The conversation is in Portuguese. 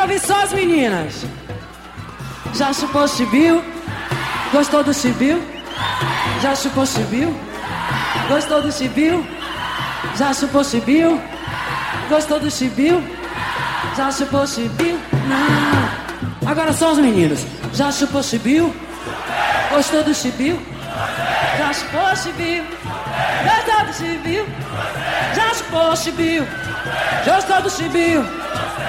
ouvir só as meninas. Já chupou chibiu? Gostou do chibiu? Já chupou chibiu? Gostou do chibiu? Já chupou chibiu? Gostou do chibiu? Já chupou chibiu? Não. Agora só os meninos. Já chupou chibiu? Gostou do chibiu? Já chupou chibiu? Gostou do chibiu? Já chupou chibiu? Gostou do chibiu?